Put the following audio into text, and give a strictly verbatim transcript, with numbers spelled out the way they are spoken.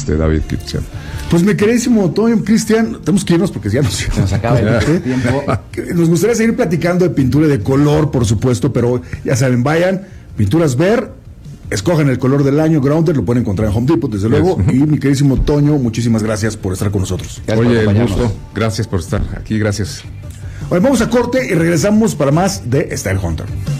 este David Cristian. Pues mi queridísimo Toño, Cristian, tenemos que irnos porque ya nos, Se nos acaba el tiempo. Nos gustaría seguir platicando de pintura y de color, por supuesto, pero ya saben, vayan, Pinturas Ver, escojan el color del año, Grounder, lo pueden encontrar en Home Depot, desde luego. Y mi queridísimo Toño, muchísimas gracias por estar con nosotros. Gracias Oye, por el acompañarnos. gusto. Gracias por estar aquí, gracias. Hoy vamos a corte y regresamos para más de Style Hunter.